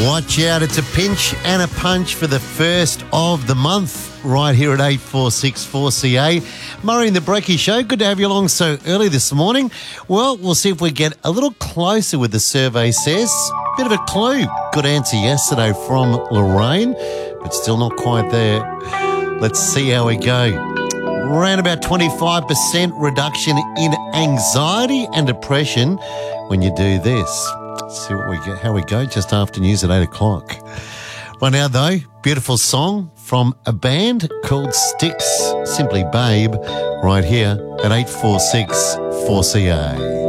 Watch out, it's a pinch and a punch for the first of the month right here at 846 4CA. Murray and the Brecky Show, good to have you along so early this morning. Well, we'll see if we get a little closer with the survey says. Bit of a clue. Good answer yesterday from Lorraine, but still not quite there. Let's see how we go. Around about 25% reduction in anxiety and depression when you do this. Let's see how we go just after news at 8 o'clock. Right now, though, beautiful song from a band called Styx, Simply Babe, right here at 846 4CA.